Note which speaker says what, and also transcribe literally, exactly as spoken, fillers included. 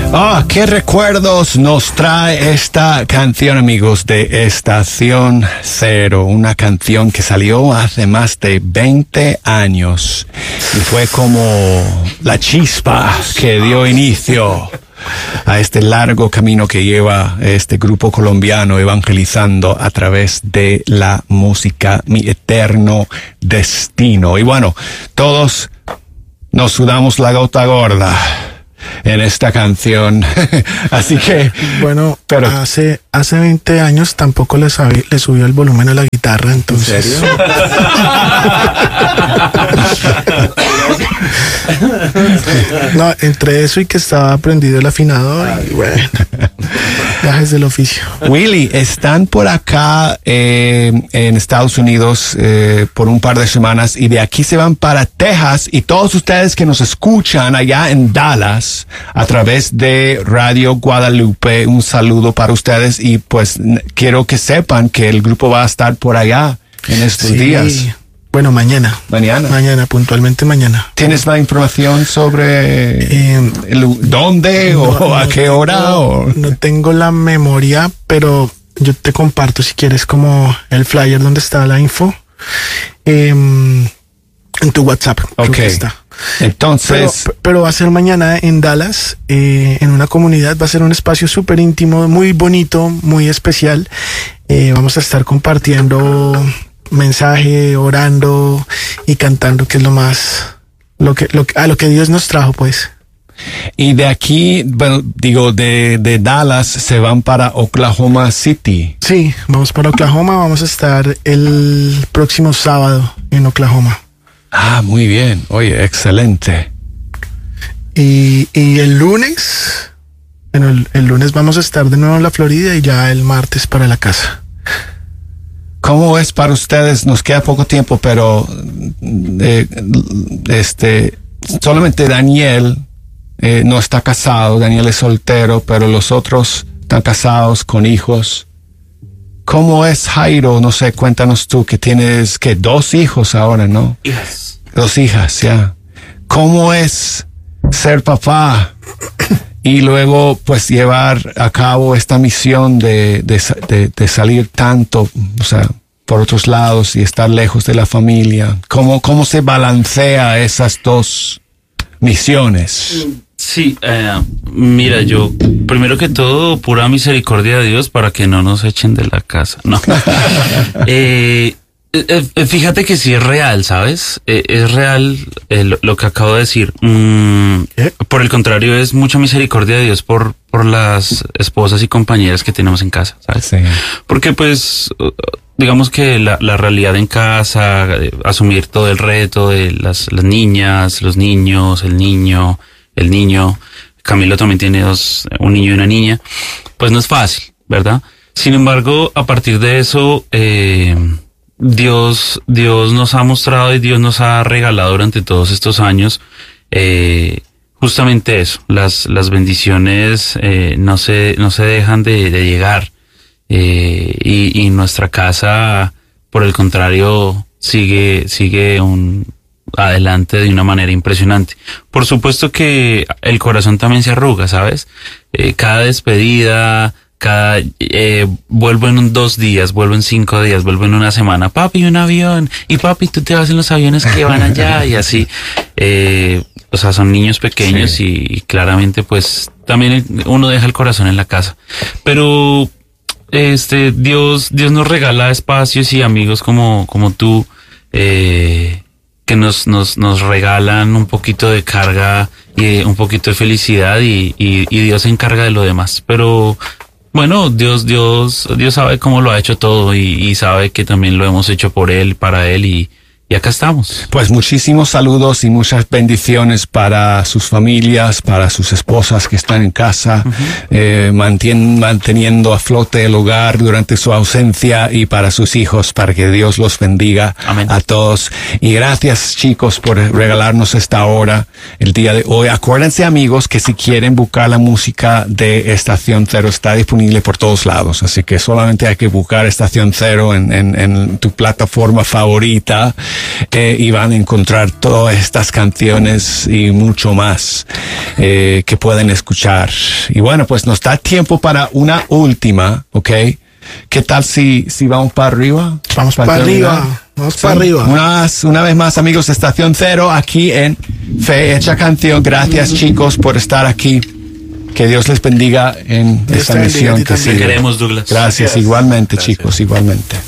Speaker 1: Ah, qué recuerdos nos trae esta canción, amigos, de Estación Cero. Una canción que salió hace más de veinte años y fue como la chispa que dio inicio a este largo camino que lleva este grupo colombiano evangelizando a través de la música, Mi Eterno Destino. Y bueno, todos nos sudamos la gota gorda en esta canción. Así que
Speaker 2: bueno, pero hace hace veinte años tampoco le, sabí, le subió el volumen a la guitarra, entonces. ¿En serio? No, entre eso y que estaba prendido el afinador y bueno, viajes del oficio.
Speaker 1: Willy, están por acá eh, en Estados Unidos eh, por un par de semanas y de aquí se van para Texas, y todos ustedes que nos escuchan allá en Dallas a través de Radio Guadalupe, un saludo para ustedes, y pues quiero que sepan que el grupo va a estar por allá en estos
Speaker 2: sí.
Speaker 1: días.
Speaker 2: Bueno, mañana.
Speaker 1: Mañana.
Speaker 2: Mañana, puntualmente mañana.
Speaker 1: ¿Tienes la información sobre eh, el, dónde no, o a no qué
Speaker 2: tengo,
Speaker 1: hora? O...
Speaker 2: No tengo la memoria, pero yo te comparto si quieres como el flyer donde está la info. Eh, en tu WhatsApp.
Speaker 1: Ok.
Speaker 2: Creo que está.
Speaker 1: Entonces.
Speaker 2: Pero, pero va a ser mañana en Dallas, eh, en una comunidad. Va a ser un espacio súper íntimo, muy bonito, muy especial. Eh, vamos a estar compartiendo mensaje, orando y cantando, que es lo más, lo que, lo, a lo que Dios nos trajo, pues.
Speaker 1: Y de aquí, bueno, digo, de, de Dallas se van para Oklahoma City.
Speaker 2: Sí, vamos para Oklahoma, vamos a estar el próximo sábado en Oklahoma.
Speaker 1: Ah, muy bien, oye, excelente.
Speaker 2: Y, y el lunes, bueno, el, el lunes vamos a estar de nuevo en la Florida y ya el martes para la casa.
Speaker 1: ¿Cómo es para ustedes? Nos queda poco tiempo, pero eh, este solamente Daniel eh, no está casado. Daniel es soltero, pero los otros están casados con hijos. ¿Cómo es Jairo? No sé, cuéntanos tú, que tienes que dos hijos ahora, ¿no?
Speaker 3: Hijas.
Speaker 1: Dos hijas, ya. ¿Cómo es ser papá y luego pues llevar a cabo esta misión de, de, de, de salir tanto, o sea, por otros lados y estar lejos de la familia? ¿Cómo, cómo se balancea esas dos misiones?
Speaker 3: Sí, eh, mira, yo, primero que todo, pura misericordia de Dios para que no nos echen de la casa. No. eh, eh, fíjate que sí es real, ¿sabes? Eh, es real eh, lo, lo que acabo de decir. Mm, por el contrario, es mucha misericordia de Dios por, por las esposas y compañeras que tenemos en casa, ¿sabes?
Speaker 1: Sí.
Speaker 3: Porque pues, digamos que la, la realidad en casa, eh, asumir todo el reto de las, las niñas, los niños, el niño, el niño, Camilo también tiene dos, un niño y una niña, pues no es fácil, ¿verdad? Sin embargo, a partir de eso, eh, Dios, Dios nos ha mostrado y Dios nos ha regalado durante todos estos años, eh, justamente eso, las, las bendiciones, eh, no se, no se dejan de, de llegar, eh, y, y nuestra casa, por el contrario, sigue, sigue un, adelante de una manera impresionante. Por supuesto que el corazón también se arruga, ¿sabes? Eh, cada despedida, cada eh, vuelvo en un dos días, vuelvo en cinco días, vuelvo en una semana, papi, un avión, y papi, tú te vas en los aviones que van allá, y así. Eh, o sea, son niños pequeños, sí. y, y claramente pues también uno deja el corazón en la casa. Pero este Dios, Dios nos regala espacios y amigos como, como tú, eh, que nos, nos, nos regalan un poquito de carga y un poquito de felicidad, y, y, y Dios se encarga de lo demás. Pero bueno, Dios, Dios, Dios sabe cómo lo ha hecho todo, y, y sabe que también lo hemos hecho por Él, para Él, y, y acá estamos.
Speaker 1: Pues muchísimos saludos y muchas bendiciones para sus familias, para sus esposas que están en casa, uh-huh. eh, mantien, manteniendo a flote el hogar durante su ausencia, y para sus hijos, para que Dios los bendiga.
Speaker 3: Amén.
Speaker 1: A todos. Y gracias, chicos, por regalarnos esta hora el día de hoy. Acuérdense, amigos, que si quieren buscar la música de Estación Cero, está disponible por todos lados, así que solamente hay que buscar Estación Cero en, en, en tu plataforma favorita. eh, y van a encontrar todas estas canciones y mucho más eh, que pueden escuchar. Y bueno, pues nos da tiempo para una última, ¿ok? ¿Qué tal si, si vamos para arriba?
Speaker 2: Vamos para, para arriba. Vamos sí. para arriba.
Speaker 1: Una, una vez más, amigos de Estación Cero, aquí en Fe Hecha Canción. Gracias, mm-hmm. chicos, por estar aquí. Que Dios les bendiga en Dios esta misión que sigue.
Speaker 3: Te queremos, Douglas.
Speaker 1: Gracias, Gracias. igualmente, Gracias. chicos, igualmente.